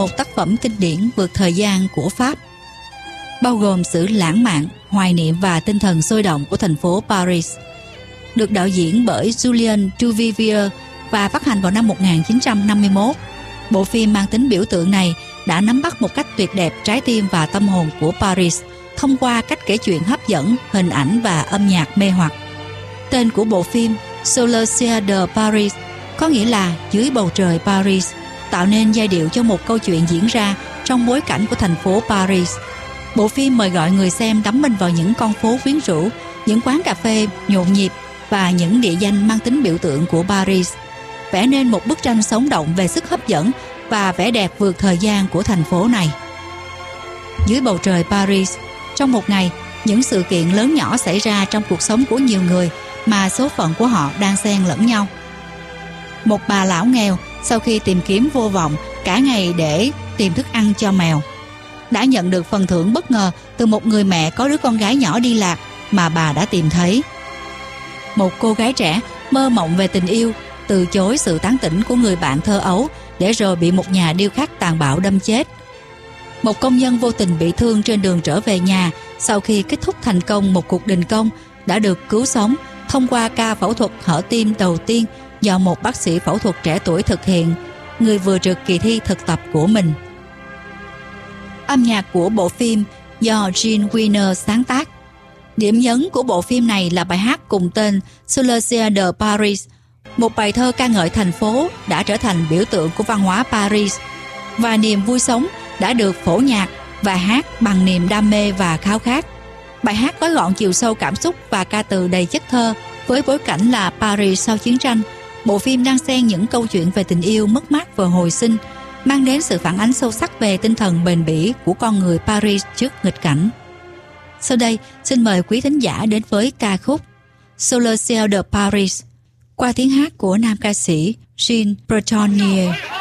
một tác phẩm kinh điển vượt thời gian của Pháp, bao gồm sự lãng mạn, hoài niệm và tinh thần sôi động của thành phố Paris. Được đạo diễn bởi Julien Duvivier và phát hành vào năm 1951, bộ phim mang tính biểu tượng này đã nắm bắt một cách tuyệt đẹp trái tim và tâm hồn của Paris thông qua cách kể chuyện hấp dẫn, hình ảnh và âm nhạc mê hoặc. Tên của bộ phim Sous le ciel de Paris có nghĩa là dưới bầu trời Paris, tạo nên giai điệu cho một câu chuyện diễn ra trong bối cảnh của thành phố Paris. Bộ phim mời gọi người xem đắm mình vào những con phố quyến rũ, những quán cà phê nhộn nhịp và những địa danh mang tính biểu tượng của Paris, vẽ nên một bức tranh sống động về sức hấp dẫn và vẻ đẹp vượt thời gian của thành phố này. Dưới bầu trời Paris, trong một ngày, những sự kiện lớn nhỏ xảy ra trong cuộc sống của nhiều người mà số phận của họ đang xen lẫn nhau. Một bà lão nghèo sau khi tìm kiếm vô vọng cả ngày để tìm thức ăn cho mèo, đã nhận được phần thưởng bất ngờ từ một người mẹ có đứa con gái nhỏ đi lạc mà bà đã tìm thấy. Một cô gái trẻ mơ mộng về tình yêu, từ chối sự tán tỉnh của người bạn thơ ấu để rồi bị một nhà điêu khắc tàn bạo đâm chết. Một công nhân vô tình bị thương trên đường trở về nhà sau khi kết thúc thành công một cuộc đình công đã được cứu sống thông qua ca phẫu thuật hở tim đầu tiên do một bác sĩ phẫu thuật trẻ tuổi thực hiện, người vừa trượt kỳ thi thực tập của mình. Âm nhạc của bộ phim do Gene Winner sáng tác. Điểm nhấn của bộ phim này là bài hát cùng tên Sous le ciel de Paris, một bài thơ ca ngợi thành phố đã trở thành biểu tượng của văn hóa Paris, và niềm vui sống đã được phổ nhạc và hát bằng niềm đam mê và khao khát. Bài hát gói gọn chiều sâu cảm xúc và ca từ đầy chất thơ. Với bối cảnh là Paris sau chiến tranh, bộ phim đang xen những câu chuyện về tình yêu, mất mát và hồi sinh, mang đến sự phản ánh sâu sắc về tinh thần bền bỉ của con người Paris trước nghịch cảnh. Sau đây, xin mời quý thính giả đến với ca khúc Sous le ciel de Paris qua tiếng hát của nam ca sĩ Jean Bretonnier.